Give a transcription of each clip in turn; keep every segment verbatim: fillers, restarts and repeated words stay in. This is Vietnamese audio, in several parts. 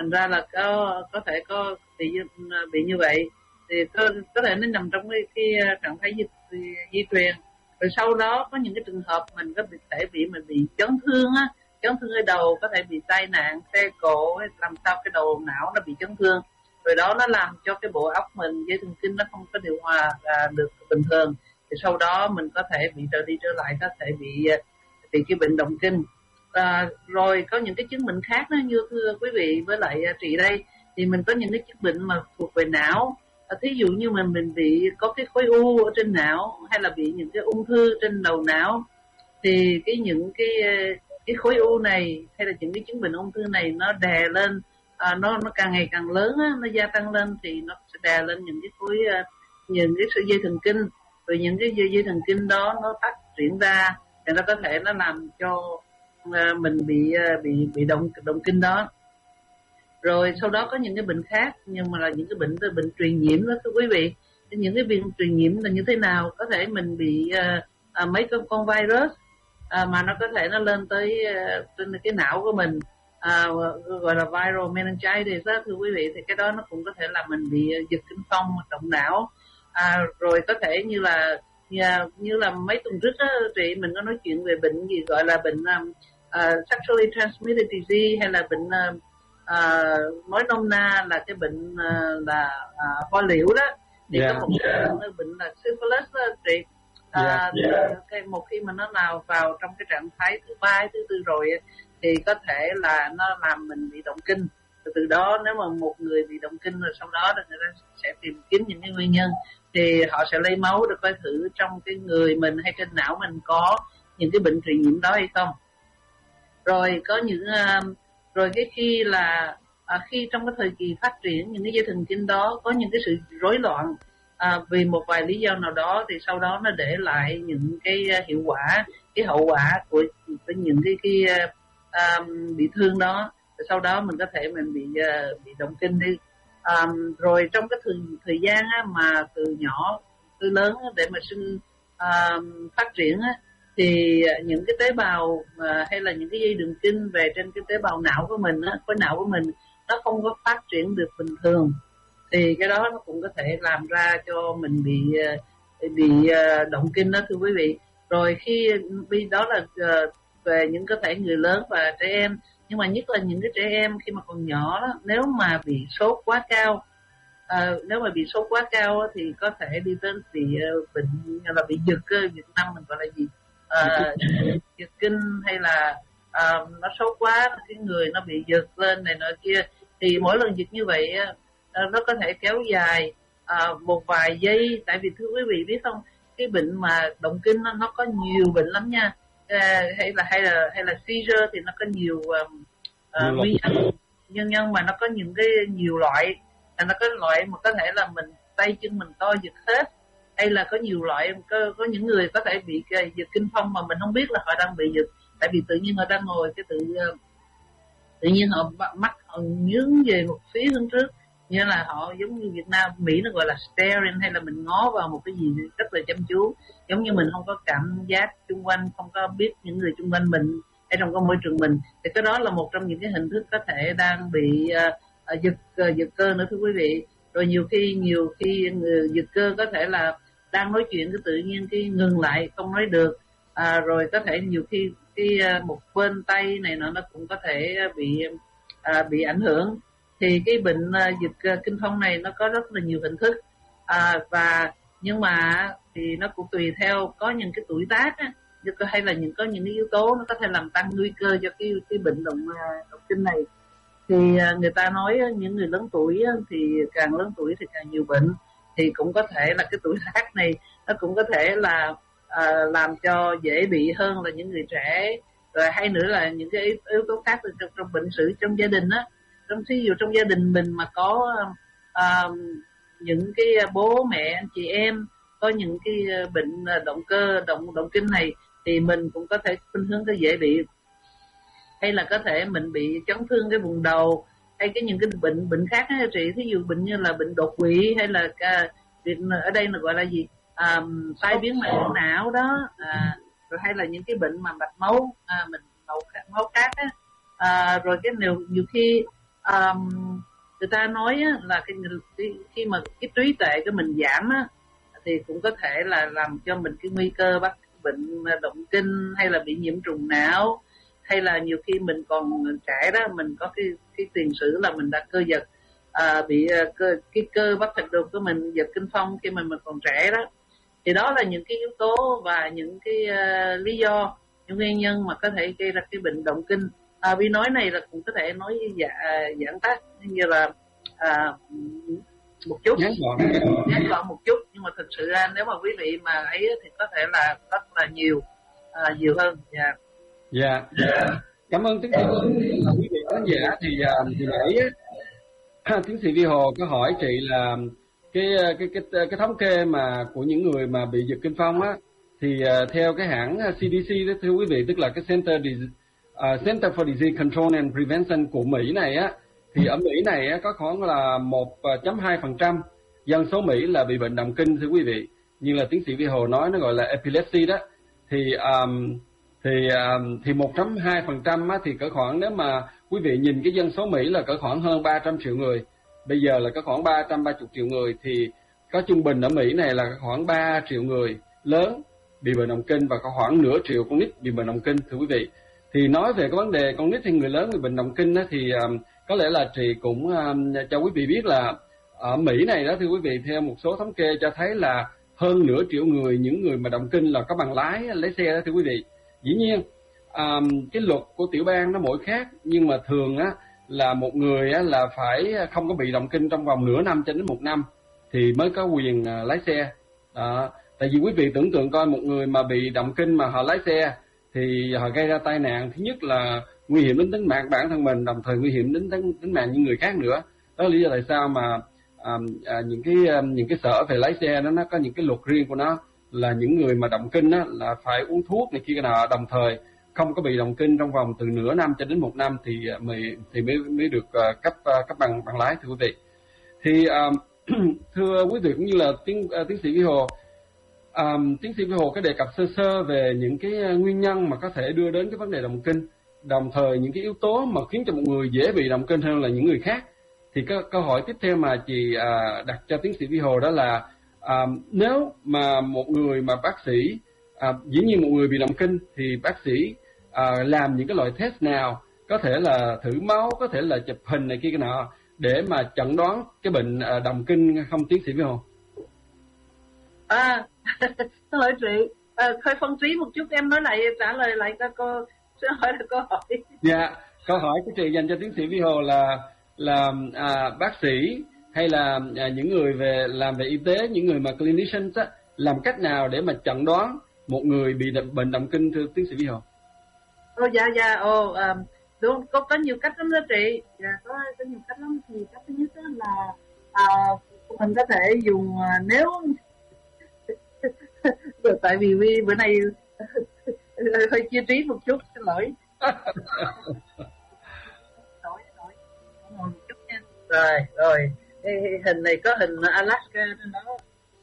thành ra là có có thể có bị bị như vậy, thì có, có thể nó nằm trong cái, cái trạng thái di, di truyền. Rồi sau đó có những cái trường hợp mình có thể bị mình bị chấn thương á, chấn thương ở đầu, có thể bị tai nạn xe cộ, làm sao cái đầu não nó bị chấn thương, rồi đó nó làm cho cái bộ óc mình, dây thần kinh nó không có điều hòa à, được bình thường, thì sau đó mình có thể bị trở đi trở lại, có thể bị bị cái bệnh động kinh. À, rồi có những cái chứng bệnh khác đó, như thưa quý vị với lại chị đây, thì mình có những cái chứng bệnh mà thuộc về não. À, thí dụ như mình mình bị có cái khối u ở trên não, hay là bị những cái ung thư trên đầu não, thì cái những cái cái khối u này hay là những cái chứng bệnh ung thư này nó đè lên, à, nó nó càng ngày càng lớn á, nó gia tăng lên, thì nó sẽ đè lên những cái khối uh, những cái sợi dây thần kinh, rồi những cái dây dây thần kinh đó nó phát triển ra, thì nó có thể nó làm cho uh, mình bị uh, bị bị động động kinh đó. Rồi sau đó có những cái bệnh khác, nhưng mà là những cái bệnh bệnh truyền nhiễm đó thưa quý vị. Những cái bệnh truyền nhiễm là như thế nào? Có thể mình bị uh, uh, mấy con con virus uh, mà nó có thể nó lên tới uh, trên cái não của mình, uh, gọi là viral meningitis đó thưa quý vị. Thì cái đó nó cũng có thể làm mình bị uh, giật kinh phong, động não. Uh, rồi có thể như là như, như là mấy tuần trước đó, chị mình có nói chuyện về bệnh gì gọi là bệnh um, uh, sexually transmitted disease, hay là bệnh uh, uh, nói nôm na là cái bệnh uh, là uh, hoa liễu đó. Thì yeah, có một yeah. bệnh, bệnh là syphilis đó chị. À, yeah, yeah. Cái, một khi mà nó nào vào trong cái trạng thái thứ ba, thứ tư rồi, thì có thể là nó làm mình bị động kinh. Từ, từ đó nếu mà một người bị động kinh, rồi sau đó người ta sẽ tìm kiếm những cái nguyên nhân, thì họ sẽ lấy máu để coi thử trong cái người mình hay trên não mình có những cái bệnh truyền nhiễm đó hay không. Rồi có những uh, rồi cái khi là à, khi trong cái thời kỳ phát triển những cái dây thần kinh đó có những cái sự rối loạn, à, vì một vài lý do nào đó, thì sau đó nó để lại những cái hiệu quả, cái hậu quả của những cái cái uh, bị thương đó. Rồi sau đó mình có thể mình bị uh, bị động kinh đi. Um, rồi trong cái thời, thời gian á, mà từ nhỏ từ lớn á, để mà sinh uh, phát triển á, thì những cái tế bào uh, hay là những cái dây đường kinh về trên cái tế bào não của mình á, cái não của mình nó không có phát triển được bình thường, thì cái đó nó cũng có thể làm ra cho mình bị bị uh, động kinh đó thưa quý vị. Rồi khi vì đó là uh, về những cơ thể người lớn và trẻ em, nhưng mà nhất là những cái trẻ em khi mà còn nhỏ đó, nếu mà bị sốt quá cao, uh, nếu mà bị sốt quá cao đó, thì có thể đi tới bị uh, bệnh là bị giật cơ, Việt Nam mình gọi là gì, uh, giật kinh, hay là uh, nó sốt quá, cái người nó bị giật lên này nọ kia, thì mỗi lần giật như vậy uh, nó có thể kéo dài uh, một vài giây. Tại vì thưa quý vị biết không, cái bệnh mà động kinh nó, nó có nhiều bệnh lắm nha. Uh, hay là hay là hay là seizure thì nó có nhiều um, uh, nguyên nhân nhân nhân mà nó có những cái nhiều loại, là nó có loại mà có thể là mình tay chân mình to giật hết, hay là có nhiều loại, có, có những người có thể bị uh, giật kinh phong mà mình không biết là họ đang bị giật, tại vì tự nhiên họ đang ngồi cái tự uh, tự nhiên họ mắt họ nhướng về một phía hướng trước, như là họ giống như Việt Nam Mỹ nó gọi là staring, hay là mình ngó vào một cái gì rất là chăm chú, giống như mình không có cảm giác xung quanh, không có biết những người xung quanh mình hay trong cái môi trường mình, thì cái đó là một trong những cái hình thức có thể đang bị uh, uh, giật uh, giật cơ nữa thưa quý vị. Rồi nhiều khi nhiều khi người giật cơ có thể là đang nói chuyện cái tự nhiên cái ngừng lại không nói được, à, rồi có thể nhiều khi cái uh, một bên tay này nó nó cũng có thể bị uh, bị ảnh hưởng. Thì cái bệnh uh, giật uh, kinh phong này nó có rất là nhiều hình thức, à, và nhưng mà thì nó cũng tùy theo, có những cái tuổi tác á, hay là những có những cái yếu tố nó có thể làm tăng nguy cơ cho cái cái bệnh động uh, động kinh này. Thì uh, người ta nói uh, những người lớn tuổi uh, thì càng lớn tuổi thì càng nhiều bệnh, thì cũng có thể là cái tuổi tác này nó cũng có thể là uh, làm cho dễ bị hơn là những người trẻ. Rồi hay nữa là những cái yếu tố khác trong, trong bệnh sử trong gia đình á, trong ví dụ trong gia đình mình mà có uh, những cái bố mẹ anh chị em có những cái bệnh động cơ động động kinh này, thì mình cũng có thể khuynh hướng tới dễ bị, hay là có thể mình bị chấn thương cái vùng đầu, hay cái những cái bệnh bệnh khác á chị, thí dụ bệnh như là bệnh đột quỵ, hay là uh, ở đây là gọi là gì, um, tai biến mạch não đó, à, rồi hay là những cái bệnh mà mạch máu, à, mình máu máu khác á, à, rồi cái nhiều nhiều khi um, người ta nói á, là cái, cái, khi mà cái trí tuệ của mình giảm á, thì cũng có thể là làm cho mình cái nguy cơ bắt bệnh động kinh hay là bị nhiễm trùng não, hay là nhiều khi mình còn trẻ đó, mình có cái cái tiền sử là mình đã cơ giật, à, bị cơ cái cơ bắp thịt đục của mình giật kinh phong khi mà mình còn trẻ đó. Thì đó là những cái yếu tố và những cái uh, lý do, những nguyên nhân mà có thể gây ra cái bệnh động kinh. À, vì nói này là cũng có thể nói dạ, giảng tắt như là à, một chút, ngắn gọn, ngắn gọn một chút, nhưng mà thực sự ra nếu mà quý vị mà ấy thì có thể là rất là nhiều, à, nhiều hơn. Dạ. Dạ. Yeah. Cảm ơn tiến sĩ. Quý vị khán giả thì thì nãy tiến sĩ Vi Hồ có hỏi chị là cái cái cái cái thống kê mà của những người mà bị giật kinh phong á, thì uh, theo cái hãng C D C đó thưa quý vị, tức là cái Center uh, Center for Disease Control and Prevention của Mỹ này á, thì ở Mỹ này á, có khoảng là một phẩy hai phần trăm dân số Mỹ là bị bệnh động kinh thưa quý vị. Như là tiến sĩ Vi Hồ nói, nó gọi là epilepsy đó. Thì um, thì um, thì một phẩy hai phần trăm á, thì cỡ khoảng, nếu mà quý vị nhìn cái dân số Mỹ là cỡ khoảng hơn ba trăm triệu người, bây giờ là có khoảng ba trăm ba mươi triệu người, thì có trung bình ở Mỹ này là khoảng ba triệu người lớn bị bệnh động kinh và có khoảng nửa triệu con nít bị bệnh động kinh thưa quý vị. Thì nói về cái vấn đề con nít hay người lớn bị bệnh động kinh đó, thì um, có lẽ là chị cũng um, cho quý vị biết là ở Mỹ này đó thưa quý vị, theo một số thống kê cho thấy là hơn nửa triệu người, những người mà động kinh là có bằng lái lái xe đó thưa quý vị. Dĩ nhiên um, cái luật của tiểu bang nó mỗi khác, nhưng mà thường á là một người á là phải không có bị động kinh trong vòng nửa năm cho đến một năm thì mới có quyền uh, lái xe. Đó. Tại vì quý vị tưởng tượng coi, một người mà bị động kinh mà họ lái xe thì họ gây ra tai nạn, thứ nhất là nguy hiểm đến tính mạng bản thân mình, đồng thời nguy hiểm đến tính, tính mạng những người khác nữa. Đó là lý do tại sao mà à, à, những cái à, những cái sở về lái xe đó nó có những cái luật riêng của nó, là những người mà động kinh đó là phải uống thuốc này kia nọ, đồng thời không có bị động kinh trong vòng từ nửa năm cho đến một năm thì mới thì mới mới được uh, cấp uh, cấp bằng bằng lái thưa quý vị. Thì uh, thưa quý vị cũng như là tiến uh, tiến sĩ Vi Hồ, um, tiến sĩ Vi Hồ có đề cập sơ sơ về những cái nguyên nhân mà có thể đưa đến cái vấn đề động kinh, đồng thời những cái yếu tố mà khiến cho một người dễ bị động kinh hơn là những người khác. Thì có câu hỏi tiếp theo mà chị uh, đặt cho tiến sĩ Vi Hồ đó là uh, nếu mà một người mà bác sĩ À, dĩ nhiên một người bị động kinh thì bác sĩ à, làm những cái loại test nào, có thể là thử máu, có thể là chụp hình này kia cái nọ, để mà chẩn đoán cái bệnh à, động kinh không tiến sĩ Vi Hồ? À, tôi hỏi chị, à, hơi phân trí một chút, em nói lại trả lời lại các cô, sẽ hỏi là câu hỏi. Dạ, câu hỏi của chị dành cho tiến sĩ Vi Hồ là là à, bác sĩ hay là à, những người về làm về y tế, những người mà clinicians á, làm cách nào để mà chẩn đoán một người bị bệnh động kinh thưa tiến sĩ Vi Hồ? Ồ dạ dạ, ồ um, đúng, có có nhiều cách lắm đó chị. Dạ, có có nhiều cách lắm. Thì cách thứ nhất là à, mình có thể dùng uh, nếu tại vì bữa nay hơi chia trí một chút, xin lỗi. Đổi đổi một chút nha. Rồi rồi, cái hình này có hình Alaska trên đó.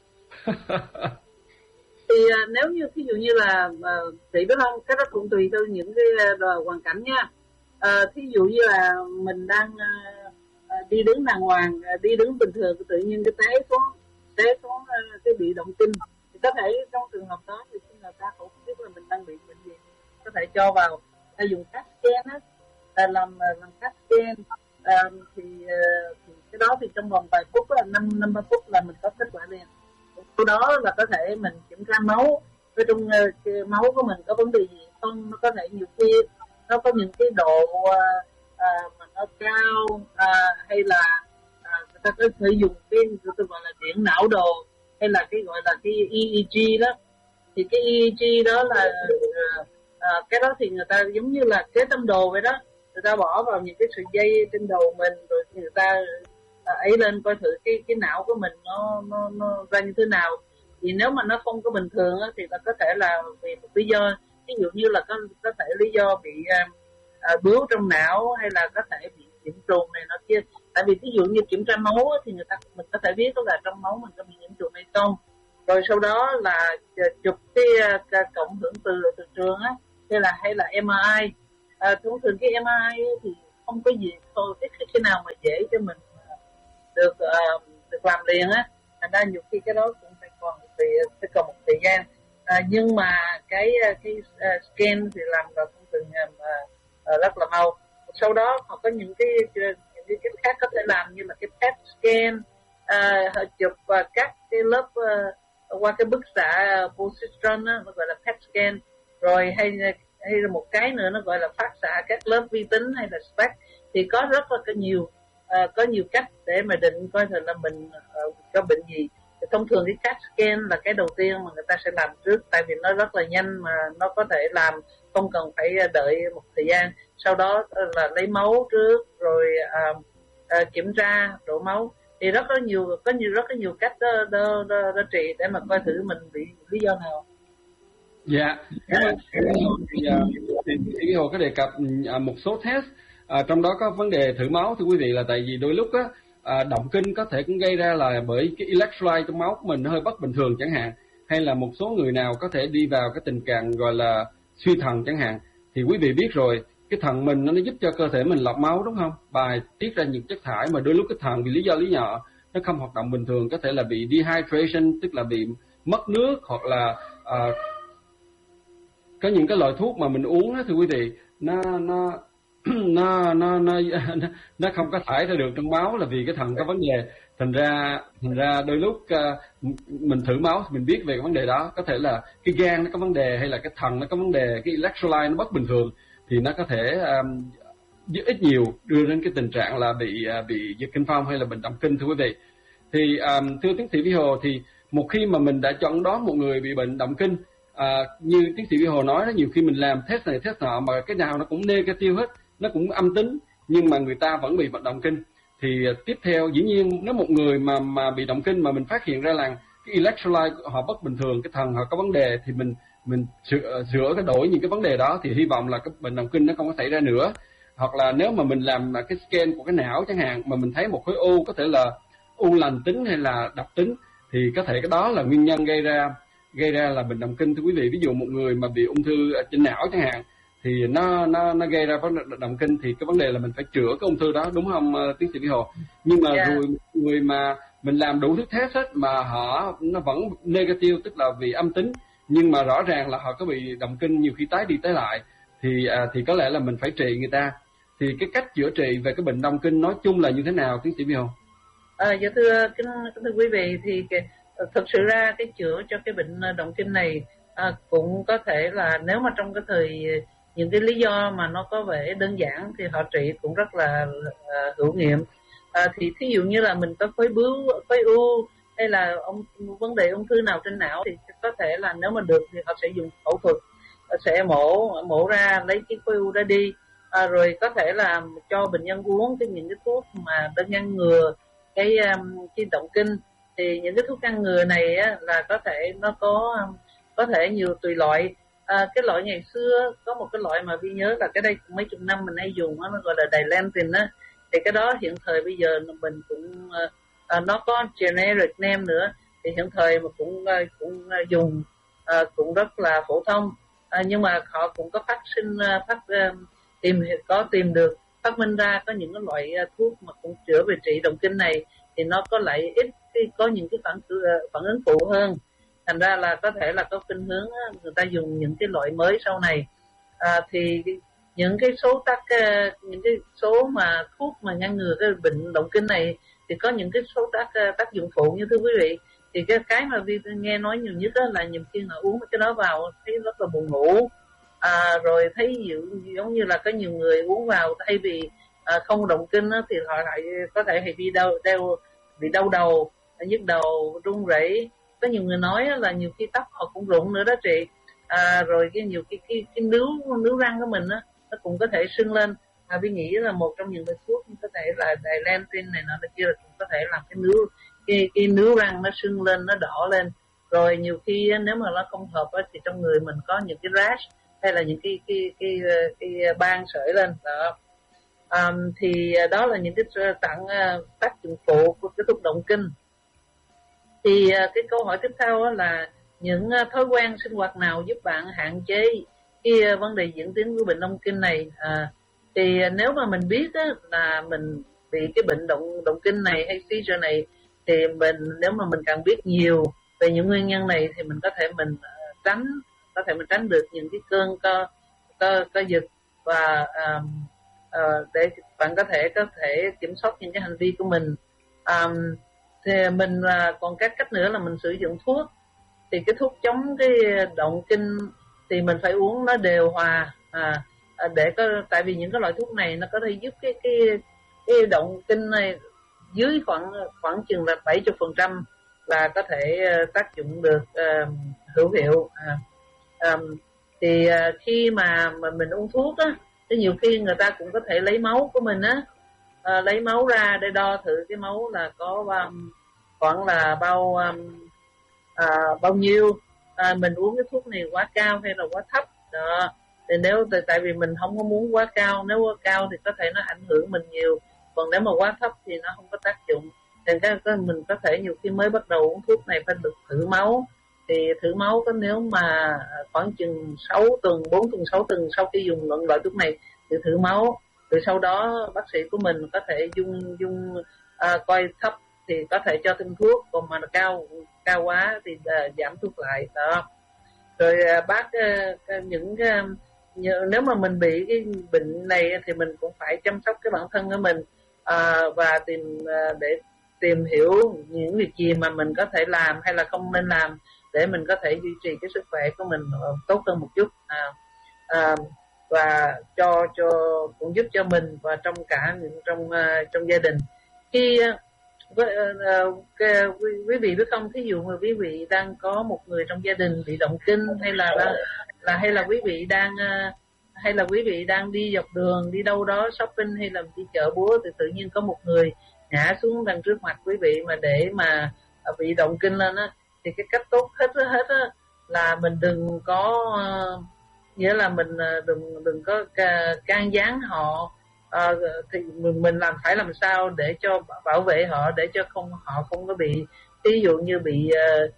Thì uh, nếu như ví dụ như là uh, chị biết không, cái đó cũng tùy theo những cái uh, hoàn cảnh nha. Uh, thí dụ như là mình đang uh, uh, đi đứng đàng hoàng, uh, đi đứng bình thường, tự nhiên cái té xuống, té xuống uh, cái bị động kinh, thì có thể trong trường hợp đó thì khi người ta cũng không biết là mình đang bị bệnh gì, có thể cho vào, ta dùng cắt scan á, ta làm làm cắt scan, uh, thì, uh, thì cái đó thì trong vòng vài phút là năm năm ba phút là mình có kết quả liền. Sau đó là có thể mình kiểm tra máu, ở trong uh, máu của mình có vấn đề gì không, nó có thể nhiều khi nó có những cái độ uh, uh, mà nó cao, uh, hay là uh, người ta có thể dùng cái người ta gọi là điện não đồ, hay là cái gọi là cái E E G đó. Thì cái E E G đó là uh, uh, cái đó thì người ta giống như là kế tâm đồ vậy đó, người ta bỏ vào những cái sợi dây trên đầu mình, rồi người ta ấy lên coi thử cái cái não của mình nó nó nó ra như thế nào. Thì nếu mà nó không có bình thường á, thì là có thể là vì một lý do, ví dụ như là có có thể lý do bị uh, bướu trong não, hay là có thể bị nhiễm trùng này nó kia. Tại vì ví dụ như kiểm tra máu á, thì người ta mình có thể biết là trong máu mình có bị nhiễm trùng hay không. Rồi sau đó là chụp cái uh, cộng hưởng từ từ trường á, hay là hay là em rờ i. Uh, thông thường cái em rờ i thì không có gì thôi cái khi nào mà dễ cho mình được uh, được làm liền á, thành ra nhiều khi cái đó cũng phải còn thì phải còn một thời gian. À, nhưng mà cái cái uh, scan thì làm là thông thường uh, uh, rất là mau. Sau đó còn có những cái những cái cách khác có thể làm như là cái pet scan, uh, chụp uh, các cái lớp uh, qua cái bức xạ uh, positron á, nó gọi là pet scan. Rồi hay hay là một cái nữa nó gọi là phát xạ các lớp vi tính hay là spec. Thì có rất là có nhiều uh, có nhiều cách để mà định coi thử là mình uh, có bệnh gì. Thì thông thường cái cat scan là cái đầu tiên mà người ta sẽ làm trước, tại vì nó rất là nhanh mà nó có thể làm không cần phải đợi một thời gian. Sau đó là lấy máu trước rồi uh, uh, kiểm tra độ máu. Thì rất là nhiều có nhiều rất là nhiều cách đó, đó, đó, đó trị để mà coi thử mình bị lý do nào. Dạ, cảm ơn. Thì Thủy Hồ có đề cập một số test, à, trong đó có vấn đề thử máu thưa quý vị, là tại vì đôi lúc á, à, động kinh có thể cũng gây ra là bởi cái electrolyte trong máu của mình nó hơi bất bình thường chẳng hạn, hay là một số người nào có thể đi vào cái tình trạng gọi là suy thần chẳng hạn. Thì quý vị biết rồi, cái thận mình nó giúp cho cơ thể mình lọc máu đúng không, bài tiết ra những chất thải, mà đôi lúc cái thận vì lý do lý nhỏ nó không hoạt động bình thường, có thể là bị dehydration, tức là bị mất nước, hoặc là à, có những cái loại thuốc mà mình uống đó, thưa quý vị, nó nó nó nó nó nó không có thải ra được trong máu là vì cái thận có vấn đề. Thành ra thành ra đôi lúc uh, mình thử máu thì mình biết về cái vấn đề đó, có thể là cái gan nó có vấn đề, hay là cái thận nó có vấn đề, cái electrolyte nó bất bình thường, thì nó có thể um, ít nhiều đưa đến cái tình trạng là bị uh, bị giật kinh phong hay là bệnh động kinh thưa quý vị. Thì um, thưa tiến sĩ Vĩ Hồ, thì một khi mà mình đã chẩn đoán một người bị bệnh động kinh, À, như tiến sĩ Vĩ Hồ nói đó, nhiều khi mình làm test này test nọ mà cái nào nó cũng negative hết, nó cũng âm tính, nhưng mà người ta vẫn bị bệnh động kinh. Thì uh, tiếp theo dĩ nhiên nếu một người mà mà bị động kinh mà mình phát hiện ra là cái electrolyte họ bất bình thường, cái thần họ có vấn đề, thì mình mình sửa, sửa cái đổi những cái vấn đề đó, thì hy vọng là cái bệnh động kinh nó không có xảy ra nữa. Hoặc là nếu mà mình làm cái scan của cái não chẳng hạn, mà mình thấy một khối u, có thể là u lành tính hay là độc tính, thì có thể cái đó là nguyên nhân gây ra gây ra là bệnh động kinh thưa quý vị. Ví dụ một người mà bị ung thư trên não chẳng hạn, thì nó nó nó gây ra vấn đề động kinh, thì cái vấn đề là mình phải chữa cái ung thư đó, đúng không uh, tiến sĩ Vĩ Hồ? Nhưng mà yeah. rồi người mà mình làm đủ thứ test hết mà họ nó vẫn negative, tức là vì âm tính, nhưng mà rõ ràng là họ có bị động kinh, nhiều khi tái đi tái lại, thì uh, thì có lẽ là mình phải trị người ta. Thì cái cách chữa trị về cái bệnh động kinh nói chung là như thế nào tiến sĩ Vĩ Hồ? À, dạ thưa kính thưa quý vị, thì cái thực sự ra cái chữa cho cái bệnh động kinh này à, cũng có thể là nếu mà trong cái thời những cái lý do mà nó có vẻ đơn giản thì họ trị cũng rất là uh, hữu nghiệm. À, thì thí dụ như là mình có khối bướu, khối u hay là ông vấn đề ung thư nào trên não, thì có thể là nếu mà được thì họ sẽ dùng phẫu thuật, sẽ mổ mổ ra lấy cái khối u đó đi. À, rồi có thể là cho bệnh nhân uống cái những cái thuốc mà để ngăn ngừa cái um, cái động kinh. Thì những cái thuốc ngăn ngừa này á, là có thể nó có có thể nhiều tùy loại. À, cái loại ngày xưa có một cái loại mà Vi nhớ là cái đây mấy chục năm mình hay dùng á, nó gọi là Dilantin á. Thì cái đó hiện thời bây giờ mình cũng à, nó có generic name nữa, thì hiện thời mà cũng cũng dùng à, cũng rất là phổ thông. À, nhưng mà họ cũng có phát sinh phát tìm có tìm được phát minh ra có những cái loại thuốc mà cũng chữa về trị động kinh này, thì nó có lại ít có những cái phản phản ứng phụ hơn. Thành ra là có thể là có khuynh hướng người ta dùng những cái loại mới sau này. À, thì những cái số tác những cái số mà thuốc mà ngăn ngừa cái bệnh động kinh này thì có những cái số tác tác dụng phụ như thưa quý vị. Thì cái cái mà Vi nghe nói nhiều nhất là nhiều khi là uống cái đó vào thấy rất là buồn ngủ. À, rồi thấy giống như là có nhiều người uống vào thay vì à, không động kinh á, thì họ lại có thể bị đau đau bị đau đầu, nhức đầu, run rẩy. Có nhiều người nói là nhiều khi tóc họ cũng rụng nữa đó chị. À, rồi cái nhiều cái cái cái nướu nướu răng của mình á nó cũng có thể sưng lên. À, Vi nghĩ là một trong những cái thuốc có thể là Dilantin này nọ kia là cũng có thể làm cái nướu cái cái nướu răng nó sưng lên, nó đỏ lên. Rồi nhiều khi nếu mà nó không hợp á, thì trong người mình có những cái rash hay là những cái cái cái cái, cái ban sởi lên đó. Um, thì đó là những cái tặng uh, tác dụng phụ của cái thuốc động kinh. Thì uh, cái câu hỏi tiếp theo là những uh, thói quen sinh hoạt nào giúp bạn hạn chế cái uh, vấn đề diễn tiến của bệnh động kinh này. Uh, Thì nếu mà mình biết á, là mình bị cái bệnh động động kinh này hay seizure này, thì mình nếu mà mình càng biết nhiều về những nguyên nhân này thì mình có thể mình uh, tránh có thể mình tránh được những cái cơn co cơ cơ giật, và uh, uh, để bạn có thể có thể kiểm soát những cái hành vi của mình. Um, thì mình uh, còn các cách nữa là mình sử dụng thuốc. Thì cái thuốc chống cái động kinh thì mình phải uống nó đều hòa, à, để có, tại vì những cái loại thuốc này nó có thể giúp cái cái cái động kinh này dưới khoảng khoảng chừng là bảy mươi phần trăm là có thể uh, tác dụng được uh, hữu hiệu. À, um, thì uh, khi mà mà mình uống thuốc á, thì nhiều khi người ta cũng có thể lấy máu của mình á, uh, lấy máu ra để đo thử cái máu là có um, khoảng là bao um, à, bao nhiêu, à, mình uống cái thuốc này quá cao hay là quá thấp đó. Thì nếu tại vì mình không có muốn quá cao, nếu quá cao thì có thể nó ảnh hưởng mình nhiều, còn nếu mà quá thấp thì nó không có tác dụng. Thì cái, cái mình có thể nhiều khi mới bắt đầu uống thuốc này phải được thử máu. Thì thử máu có nếu mà khoảng chừng sáu tuần, bốn tuần, sáu tuần sau khi dùng loại thuốc này thì thử máu. Rồi sau đó bác sĩ của mình có thể dung dung à, coi thấp thì có thể cho thêm thuốc, còn mà cao cao quá thì uh, giảm thuốc lại đó. Rồi uh, bác uh, những uh, nếu mà mình bị cái bệnh này thì mình cũng phải chăm sóc cái bản thân của mình, uh, và tìm uh, để tìm hiểu những việc gì mà mình có thể làm hay là không nên làm để mình có thể duy trì cái sức khỏe của mình uh, tốt hơn một chút, uh, uh, và cho cho cũng giúp cho mình và trong cả những trong uh, trong gia đình. Khi uh, Với, uh, uh, quý, quý vị biết không, thí dụ mà quý vị đang có một người trong gia đình bị động kinh, hay là là hay là quý vị đang uh, hay là quý vị đang đi dọc đường đi đâu đó shopping hay là đi chợ búa, thì tự nhiên có một người ngã xuống đằng trước mặt quý vị mà để mà uh, bị động kinh lên á, thì cái cách tốt hết hết á là mình đừng có uh, nghĩa là mình uh, đừng đừng có uh, can gián họ. À, thì mình, mình làm phải làm sao để cho bảo vệ họ, để cho không họ không có bị, ví dụ như bị uh,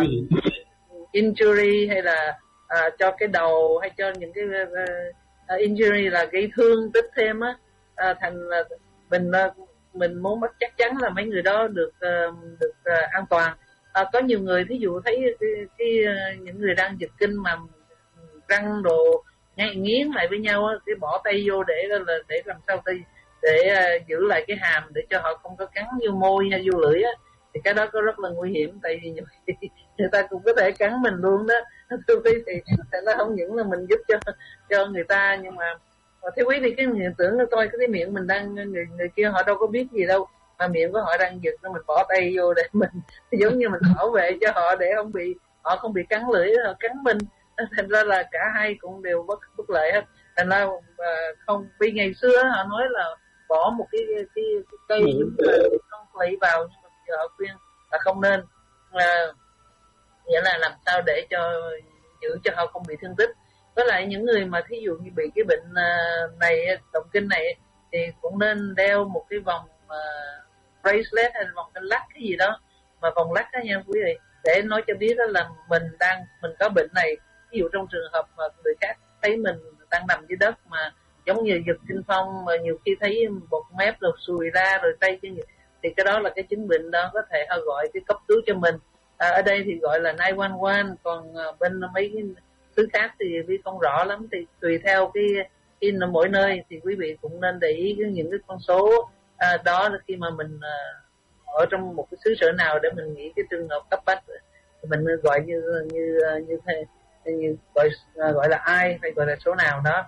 uh, injury hay là uh, cho cái đầu, hay cho những cái uh, injury là gây thương tích thêm á, uh, thành uh, mình uh, mình muốn bắt chắc chắn là mấy người đó được uh, được uh, an toàn. Uh, có nhiều người thí dụ thấy cái, cái uh, những người đang giật kinh mà răng đồ ngay nghiến lại với nhau á, cái bỏ tay vô để là để làm sao để, để uh, giữ lại cái hàm để cho họ không có cắn vô môi hay vô lưỡi á, thì cái đó có rất là nguy hiểm, tại vì người ta cũng có thể cắn mình luôn đó. Thưa quý vị, thì nó không những là mình giúp cho cho người ta, nhưng mà theo quý vị cái hiện tưởng nó coi cái miệng mình đang, người, người kia họ đâu có biết gì đâu, mà miệng của họ đang giật, nó mình bỏ tay vô để mình giống như mình bảo vệ cho họ để không bị họ không bị cắn lưỡi, họ cắn mình. Thành ra là cả hai cũng đều bất bất lợi hết. Thành ra uh, không, vì ngày xưa họ nói là bỏ một cái cái, cái cây không lấy vào, nhưng mà giờ họ khuyên là không nên, uh, nghĩa là làm sao để cho giữ cho họ không bị thương tích. Với lại những người mà thí dụ như bị cái bệnh uh, này, động kinh này, thì cũng nên đeo một cái vòng uh, bracelet hay vòng cái lắc cái gì đó, mà vòng lắc đó nha quý vị, để nói cho biết đó là mình đang mình có bệnh này. Ví dụ trong trường hợp mà người khác thấy mình đang nằm dưới đất mà giống như giật kinh phong, mà nhiều khi thấy bột mép rồi sùi ra rồi tay chân, thì cái đó là cái chứng bệnh đó, có thể họ gọi cái cấp cứu cho mình. À, ở đây thì gọi là nine one one, còn bên mấy cái thứ khác thì vi không rõ lắm, thì tùy theo cái in ở mỗi nơi thì quý vị cũng nên để ý những cái con số à, đó khi mà mình à, ở trong một cái xứ sở nào để mình nghĩ cái trường hợp cấp bách thì mình gọi như như như thế, như gọi gọi là ai hay gọi là số nào đó.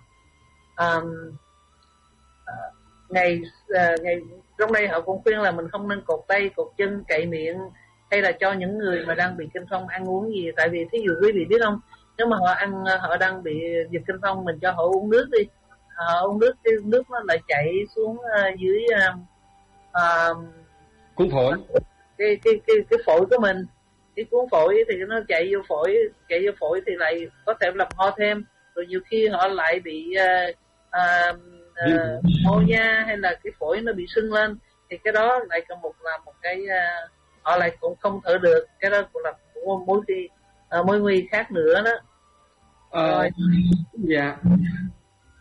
Um, uh, ngày uh, ngày trong đây họ cũng khuyên là mình không nên cột tay, cột chân, cạy miệng, hay là cho những người mà đang bị kinh phong ăn uống gì. Tại vì thí dụ quý vị biết không, nếu mà họ ăn họ đang bị giật kinh phong, mình cho họ uống nước đi, họ uống nước thì nước nó lại chảy xuống uh, dưới uh, uh, cuốn phổi, cái cái cái cái phổi của mình. Cái cuốn phổi thì nó chạy vô phổi, chạy vô phổi thì lại có thể làm ho thêm, rồi nhiều khi họ lại bị uh, uh, uh, ho nha, hay là cái phổi nó bị sưng lên, thì cái đó lại còn một là một cái uh, họ lại cũng không thở được, cái đó cũng là một mối nguy uh, mối nguy khác nữa đó. Ờ, dạ.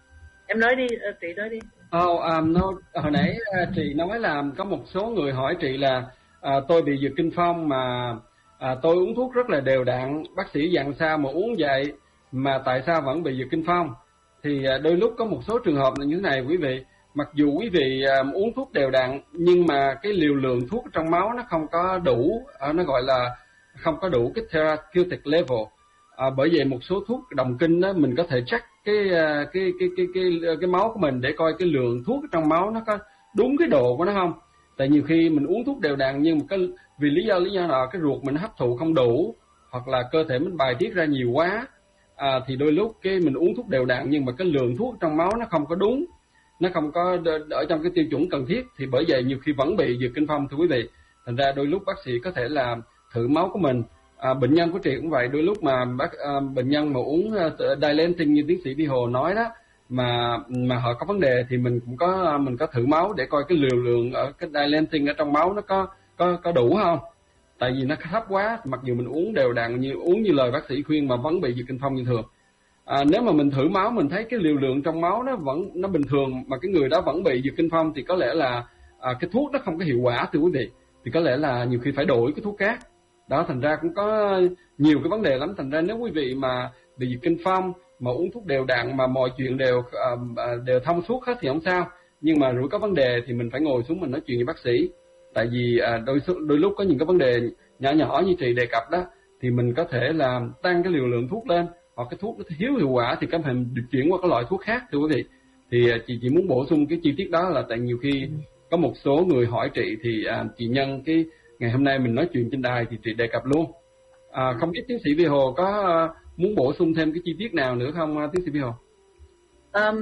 Em nói đi, chị nói đi. Oh, um, no, hồi nãy uh, chị nói là có một số người hỏi chị là uh, tôi bị giật kinh phong mà uh, tôi uống thuốc rất là đều đặn, bác sĩ dặn sao mà uống vậy mà tại sao vẫn bị giật kinh phong? Thì uh, đôi lúc có một số trường hợp là như thế này quý vị, mặc dù quý vị uh, uống thuốc đều đặn nhưng mà cái liều lượng thuốc trong máu nó không có đủ, uh, nó gọi là không có đủ cái therapeutic level. À, bởi vậy một số thuốc đồng kinh đó mình có thể check cái cái cái cái cái cái máu của mình để coi cái lượng thuốc trong máu nó có đúng cái độ của nó không. Tại nhiều khi mình uống thuốc đều đặn nhưng mà cái vì lý do lý do nào cái ruột mình hấp thụ không đủ hoặc là cơ thể mình bài tiết ra nhiều quá, à, thì đôi lúc cái mình uống thuốc đều đặn nhưng mà cái lượng thuốc trong máu nó không có đúng, nó không có ở trong cái tiêu chuẩn cần thiết, thì bởi vậy nhiều khi vẫn bị giật kinh phong thưa quý vị. Thành ra đôi lúc bác sĩ có thể là thử máu của mình. À, bệnh nhân của chị cũng vậy, đôi lúc mà bác à, bệnh nhân mà uống uh, dilating như tiến sĩ Vi Hồ nói đó mà mà họ có vấn đề thì mình cũng có mình có thử máu để coi cái liều lượng ở cái dilating ở trong máu nó có có có đủ không. Tại vì nó thấp quá, mặc dù mình uống đều đặn như uống như lời bác sĩ khuyên mà vẫn bị giật kinh phong như thường. À, nếu mà mình thử máu mình thấy cái liều lượng trong máu nó vẫn nó bình thường mà cái người đó vẫn bị giật kinh phong thì có lẽ là à, cái thuốc nó không có hiệu quả thưa quý vị, thì có lẽ là nhiều khi phải đổi cái thuốc khác. Đó, thành ra cũng có nhiều cái vấn đề lắm. Thành ra nếu quý vị mà bị giật kinh phong mà uống thuốc đều đặn mà mọi chuyện đều uh, đều thông suốt hết thì không sao, nhưng mà如có vấn đề thì mình phải ngồi xuống mình nói chuyện với bác sĩ. Tại vì uh, đôi đôi lúc có những cái vấn đề nhỏ nhỏ như chị đề cập đó thì mình có thể là tăng cái liều lượng thuốc lên, hoặc cái thuốc nó thiếu hiệu quả thì có thể được chuyển qua các loại thuốc khác thưa quý vị. Thì uh, chị chỉ muốn bổ sung cái chi tiết đó là tại nhiều khi có một số người hỏi chị thì uh, chị nhân cái ngày hôm nay mình nói chuyện trên đài thì chị đề cập luôn. À, không biết tiến sĩ Vi Hồ có uh, muốn bổ sung thêm cái chi tiết nào nữa không uh, tiến sĩ Vi Hồ? Um,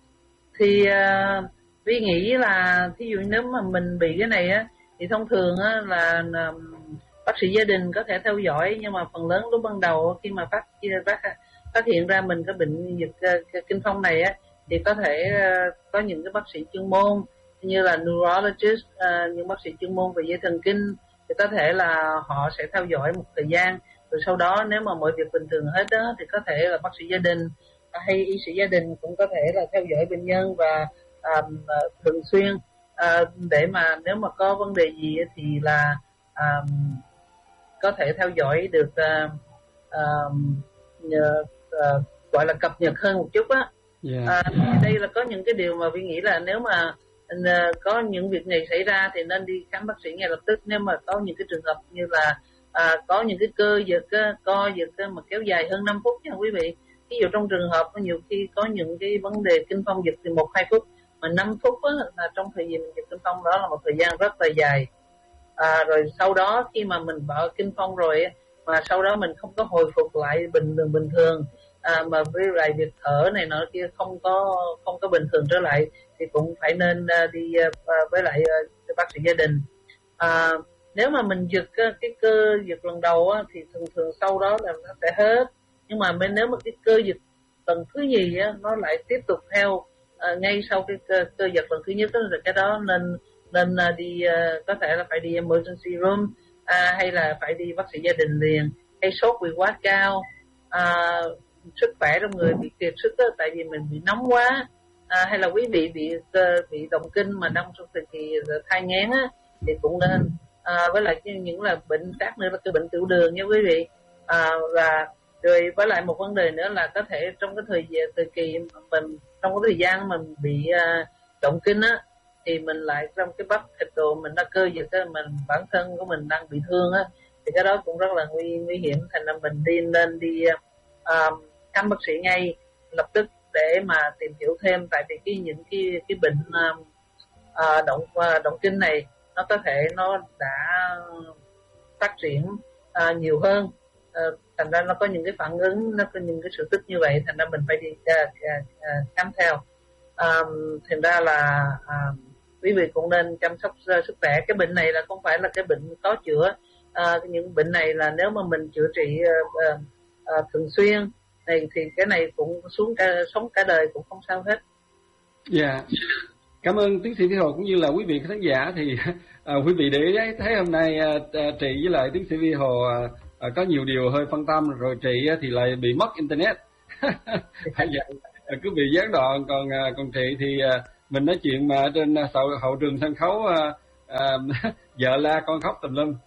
thì uh, Vi nghĩ là thí dụ nếu mà mình bị cái này á thì thông thường á là um, bác sĩ gia đình có thể theo dõi, nhưng mà phần lớn lúc ban đầu khi mà phát phát phát hiện ra mình có bệnh giật uh, kinh phong này á thì có thể uh, có những cái bác sĩ chuyên môn như là neurologist, uh, những bác sĩ chuyên môn về dây thần kinh thì có thể là họ sẽ theo dõi một thời gian, rồi sau đó nếu mà mọi việc bình thường hết đó thì có thể là bác sĩ gia đình hay y sĩ gia đình cũng có thể là theo dõi bệnh nhân và um, uh, thường xuyên uh, để mà nếu mà có vấn đề gì thì là um, có thể theo dõi được uh, um, uh, uh, gọi là cập nhật hơn một chút á. Yeah. Uh, đây là có những cái điều mà Vi nghĩ là nếu mà có những việc này xảy ra thì nên đi khám bác sĩ ngay lập tức. Nếu mà có những cái trường hợp như là à, có những cái cơ giật co giật mà kéo dài hơn năm phút nha quý vị. Ví dụ trong trường hợp nhiều khi có những cái vấn đề kinh phong giật thì một hai phút, mà năm phút á, là trong thời gian mình giật kinh phong đó là một thời gian rất là dài. À, rồi sau đó khi mà mình vỡ kinh phong rồi mà sau đó mình không có hồi phục lại bình thường bình thường à, mà với lại việc thở này nọ kia không có không có bình thường trở lại thì cũng phải nên uh, đi uh, với lại uh, bác sĩ gia đình. À, nếu mà mình giật uh, cái cơ giật lần đầu uh, thì thường thường sau đó là nó sẽ hết, nhưng mà nếu mà cái cơ giật lần thứ nhì uh, nó lại tiếp tục theo uh, ngay sau cái cơ, cơ giật lần thứ nhất, rồi cái đó nên nên uh, đi uh, có thể là phải đi emergency room uh, hay là phải đi bác sĩ gia đình liền, hay sốt bị quá cao, uh, sức khỏe trong người bị kiệt sức đó, tại vì mình bị nóng quá, à, hay là quý vị bị bị động kinh mà đang trong thời kỳ thai nghén á thì cũng nên, à, với lại những là bệnh khác nữa là cái bệnh tiểu đường nha quý vị, à, và rồi với lại một vấn đề nữa là có thể trong cái thời gian thời kỳ mình trong cái thời gian mình bị uh, động kinh á thì mình lại trong cái bắp thịt đồ mình đã cơ giật á, mình bản thân của mình đang bị thương á thì cái đó cũng rất là nguy nguy hiểm. Thành ra mình đi nên đi uh, khám bác sĩ ngay lập tức để mà tìm hiểu thêm, tại vì cái những cái cái bệnh uh, uh, động uh, động kinh này nó có thể nó đã phát triển uh, nhiều hơn, uh, thành ra nó có những cái phản ứng, nó có những cái sự tích như vậy, thành ra mình phải đi uh, uh, uh, khám theo. Um, thành ra là uh, quý vị cũng nên chăm sóc uh, sức khỏe. Cái bệnh này là không phải là cái bệnh có chữa, uh, những bệnh này là nếu mà mình chữa trị uh, uh, uh, thường xuyên này thì cái này cũng xuống cả, sống cả đời cũng không sao hết. Dạ, yeah. Cảm ơn tiến sĩ Vi Hồ cũng như là quý vị khán giả. Thì à, quý vị để ý thấy hôm nay à, chị với lại tiến sĩ Vi Hồ à, à, có nhiều điều hơi phân tâm, rồi chị thì lại bị mất internet. cứ bị gián đoạn. Còn còn chị thì mình nói chuyện mà ở trên hậu, hậu trường sân khấu à, à, vợ la con khóc tùm lum.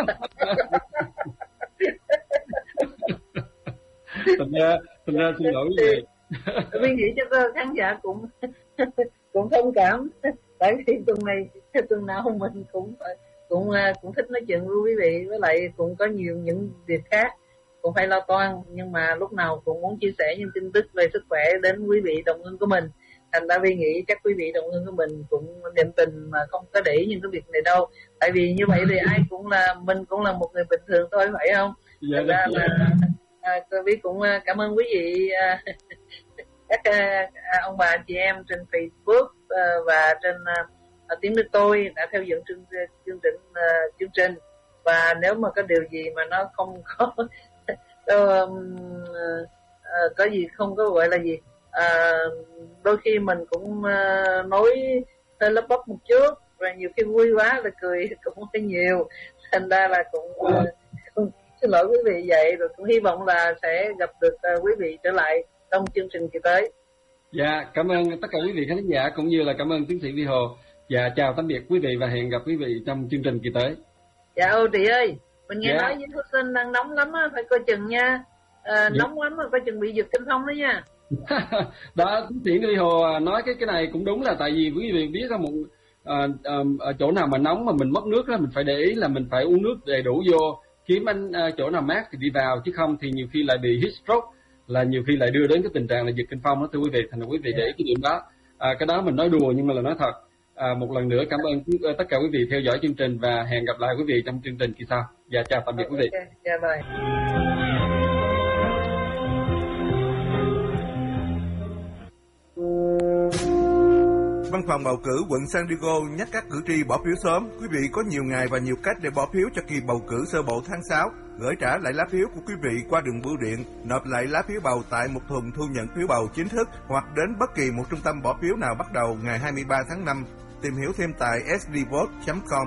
Thành ra, thành ra xin lỗi quý vị. Tôi nghĩ cho khán giả cũng cũng thông cảm, tại vì tuần này tuần nào mình cũng cũng cũng thích nói chuyện với quý vị, với lại cũng có nhiều những việc khác cũng phải lo toan, nhưng mà lúc nào cũng muốn chia sẻ những tin tức về sức khỏe đến quý vị đồng hương của mình. Thành ra Vi nghĩ chắc quý vị đồng hương của mình cũng niềm tình mà không có để ý những cái việc này đâu, tại vì như vậy thì ai cũng là mình cũng là một người bình thường thôi, phải không? Dạ, Thành ra là à, Vi cũng cảm ơn quý vị, à, các à, ông bà chị em trên Facebook à, và trên à, tiếng nước tôi đã theo dõi chương, chương trình à, chương trình. Và nếu mà có điều gì mà nó không có có, um, uh, có gì không có gọi là gì uh, đôi khi mình cũng uh, nói hơi lấp bắp một chút, và nhiều khi vui quá là cười cũng hơi nhiều, thành ra là cũng uh, xin lỗi quý vị vậy. Rồi cũng hy vọng là sẽ gặp được uh, quý vị trở lại trong chương trình kỳ tới. Dạ, cảm ơn tất cả quý vị khán giả cũng như là cảm ơn tiến sĩ Vi Hồ. Dạ, chào tạm biệt quý vị và hẹn gặp quý vị trong chương trình kỳ tới. Dạ ô chị ơi, mình nghe dạ. nói với thuốc sinh đang nóng lắm á, phải coi chừng nha. À, dạ. Nóng lắm á, coi chừng bị giật kinh phong đó nha. Đó, tiến sĩ Vi Hồ nói cái cái này cũng đúng, là tại vì quý vị biết là một à, à, ở chỗ nào mà nóng mà mình mất nước đó, mình phải để ý là mình phải uống nước đầy đủ vô, kiếm anh à, chỗ nào mát thì đi vào, chứ không thì nhiều khi lại bị heat stroke, là nhiều khi lại đưa đến cái tình trạng là giật kinh phong đó thưa quý vị. Thành ra quý vị để ý cái điểm đó. À, cái đó mình nói đùa nhưng mà là nói thật. À, một lần nữa cảm ơn tất cả quý vị theo dõi chương trình và hẹn gặp lại quý vị trong chương trình kỳ sau. Dạ chào tạm biệt quý vị. Okay. Yeah, bye. Văn phòng bầu cử quận San Diego nhắc các cử tri bỏ phiếu sớm. Quý vị có nhiều ngày và nhiều cách để bỏ phiếu cho kỳ bầu cử sơ bộ tháng sáu. Gửi trả lại lá phiếu của quý vị qua đường bưu điện, nộp lại lá phiếu bầu tại một thùng thu nhận phiếu bầu chính thức hoặc đến bất kỳ một trung tâm bỏ phiếu nào bắt đầu ngày hai mươi ba tháng năm. Tìm hiểu thêm tại s d vote chấm com.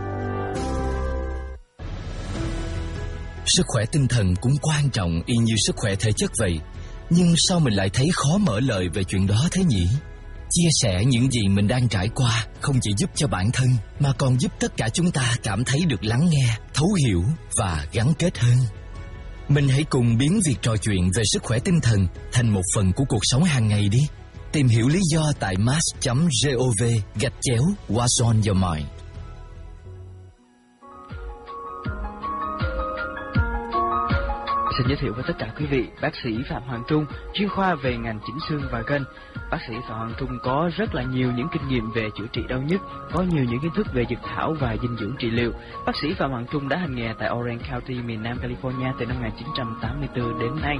Sức khỏe tinh thần cũng quan trọng y như sức khỏe thể chất vậy. Nhưng sao mình lại thấy khó mở lời về chuyện đó thế nhỉ? Chia sẻ những gì mình đang trải qua không chỉ giúp cho bản thân mà còn giúp tất cả chúng ta cảm thấy được lắng nghe, thấu hiểu và gắn kết hơn. Mình hãy cùng biến việc trò chuyện về sức khỏe tinh thần thành một phần của cuộc sống hàng ngày đi. Tìm hiểu lý do tại mass chấm gov gạch chéo What's on your mind. Xin giới thiệu với tất cả quý vị, bác sĩ Phạm Hoàng Trung, chuyên khoa về ngành chỉnh xương và gân. Bác sĩ Phạm Hoàng Trung có rất là nhiều những kinh nghiệm về chữa trị đau nhức, có nhiều những kiến thức về dược thảo và dinh dưỡng trị liệu. Bác sĩ Phạm Hoàng Trung đã hành nghề tại Orange County, miền Nam California từ năm một nghìn chín trăm tám mươi tư đến nay.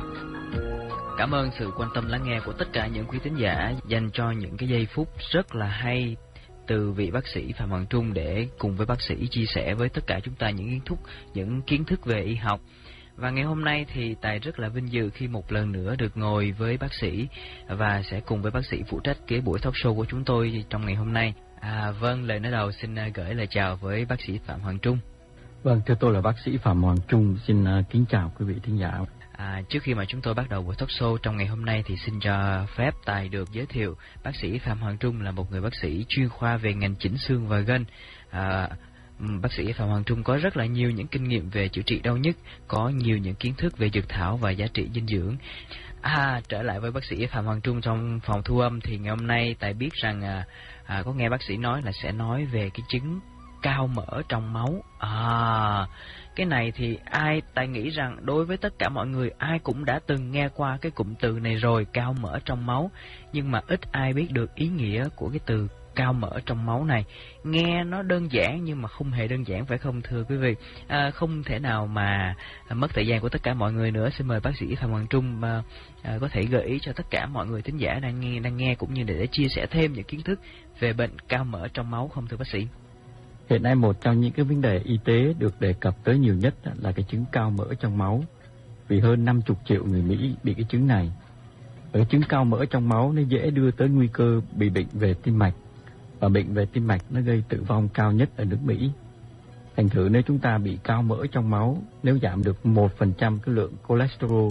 Cảm ơn sự quan tâm lắng nghe của tất cả những quý thính giả dành cho những cái giây phút rất là hay từ vị bác sĩ Phạm Hoàng Trung để cùng với bác sĩ chia sẻ với tất cả chúng ta những kiến thức, những kiến thức về y học. Và ngày hôm nay thì Tài rất là vinh dự khi một lần nữa được ngồi với bác sĩ và sẽ cùng với bác sĩ phụ trách cái buổi talk show của chúng tôi trong ngày hôm nay. À, vâng, lời nói đầu xin gửi lời chào với bác sĩ Phạm Hoàng Trung. Vâng, thưa tôi là bác sĩ Phạm Hoàng Trung, xin kính chào quý vị thính giả. À, trước khi mà chúng tôi bắt đầu buổi talk show trong ngày hôm nay thì xin cho phép Tài được giới thiệu bác sĩ Phạm Hoàng Trung là một người bác sĩ chuyên khoa về ngành chỉnh xương và gân. À, Bác sĩ Phạm Hoàng Trung có rất là nhiều những kinh nghiệm về chữa trị đau nhức, có nhiều những kiến thức về dược thảo và giá trị dinh dưỡng. À, trở lại với bác sĩ Phạm Hoàng Trung trong phòng thu âm thì ngày hôm nay Tài biết rằng à, à, có nghe bác sĩ nói là sẽ nói về cái chứng cao mỡ trong máu. À, cái này thì ai Tài nghĩ rằng đối với tất cả mọi người ai cũng đã từng nghe qua cái cụm từ này rồi, cao mỡ trong máu, nhưng mà ít ai biết được ý nghĩa của cái từ cao mỡ trong máu này. Nghe nó đơn giản nhưng mà không hề đơn giản, phải không thưa quý vị? À, không thể nào mà mất thời gian của tất cả mọi người nữa. Xin mời bác sĩ Phạm Hoàng Trung à, à, có thể gợi ý cho tất cả mọi người thính giả đang nghe đang nghe cũng như để, để chia sẻ thêm những kiến thức về bệnh cao mỡ trong máu không thưa bác sĩ? Hiện nay một trong những cái vấn đề y tế được đề cập tới nhiều nhất là cái chứng cao mỡ trong máu, vì hơn năm mươi triệu người Mỹ bị cái chứng này. Ở chứng cao mỡ trong máu nó dễ đưa tới nguy cơ bị bệnh về tim mạch, và bệnh về tim mạch nó gây tử vong cao nhất ở nước Mỹ. Thành thử nếu chúng ta bị cao mỡ trong máu, nếu giảm được một phần trăm cái lượng cholesterol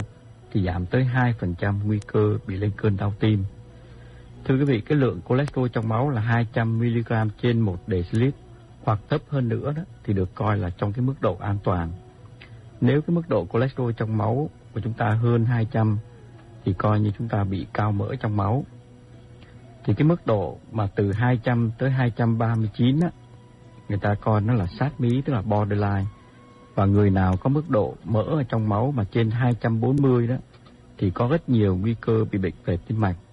thì giảm tới hai phần trăm nguy cơ bị lên cơn đau tim. Thưa quý vị, cái lượng cholesterol trong máu là hai trăm mi-li-gam trên một dl hoặc thấp hơn nữa đó, thì được coi là trong cái mức độ an toàn. Nếu cái mức độ cholesterol trong máu của chúng ta hơn hai trăm thì coi như chúng ta bị cao mỡ trong máu. Thì cái mức độ mà từ hai trăm tới hai trăm ba mươi chín á, người ta coi nó là sát mí, tức là borderline. Và người nào có mức độ mỡ ở trong máu mà trên hai trăm bốn mươi đó thì có rất nhiều nguy cơ bị bệnh về tim mạch.